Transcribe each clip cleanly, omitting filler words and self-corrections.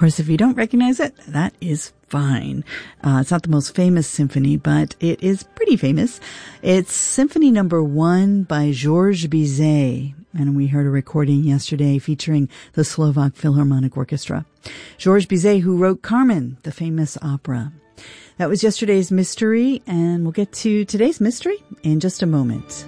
course, if you don't recognize it, that is fine. It's not the most famous symphony, but it is pretty famous. It's Symphony Number 1 by Georges Bizet. And we heard a recording yesterday featuring the Slovak Philharmonic Orchestra. Georges Bizet, who wrote Carmen, the famous opera. That was yesterday's mystery, and we'll get to today's mystery in just a moment.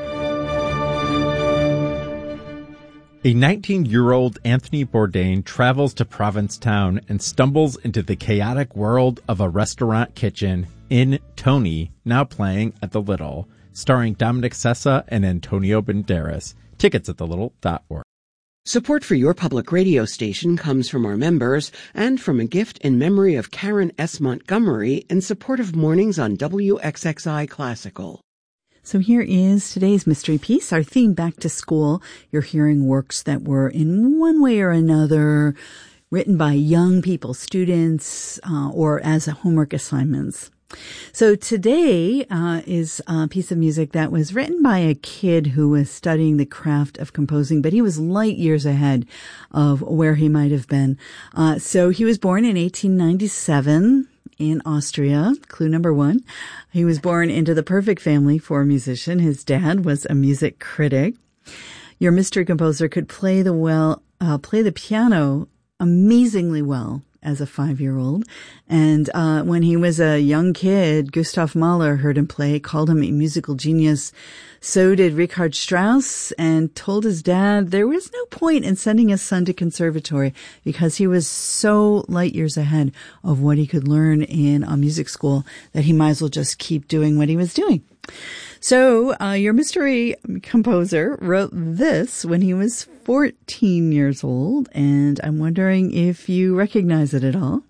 A 19-year-old Anthony Bourdain travels to Provincetown and stumbles into the chaotic world of a restaurant kitchen in Tony, now playing at the Little, starring Dominic Sessa and Antonio Banderas. Tickets at thelittle.org. Support for your public radio station comes from our members and from a gift in memory of Karen S. Montgomery in support of mornings on WXXI Classical. So here is today's mystery piece, our theme back to school. You're hearing works that were in one way or another written by young people, students, or as homework assignments. So today is a piece of music that was written by a kid who was studying the craft of composing, but he was light years ahead of where he might have been. So he was born in 1897. In Austria. Clue number 1. He was born into the perfect family for a musician. His dad was a music critic. Your mystery composer could play the piano amazingly well as a 5-year-old. And when he was a young kid, Gustav Mahler heard him play, called him a musical genius. So did Richard Strauss, and told his dad there was no point in sending his son to conservatory because he was so light years ahead of what he could learn in a music school that he might as well just keep doing what he was doing. So your mystery composer wrote this when he was 14 years old, and I'm wondering if you recognize it at all.